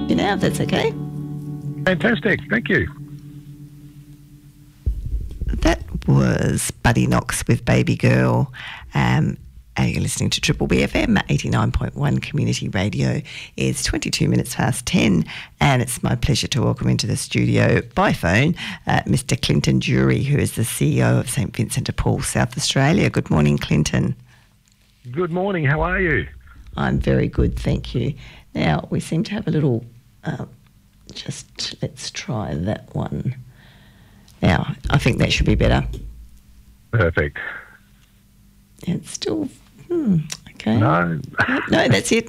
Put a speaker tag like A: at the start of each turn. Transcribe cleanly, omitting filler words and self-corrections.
A: You now, if that's okay.
B: Fantastic. Thank you.
A: That was Buddy Knox with Baby Girl. You're listening to Triple BFM 89.1 Community Radio. It's 22 minutes past 10, and it's my pleasure to welcome into the studio by phone Mr. Clinton Jury, who is the CEO of St Vincent de Paul, South Australia. Good morning, Clinton.
B: Good morning. How are you?
A: I'm very good, thank you. Now, we seem to have a little... let's try that one. Now, I think that should be better.
B: Perfect.
A: It's still... okay.
B: No.
A: No, that's it.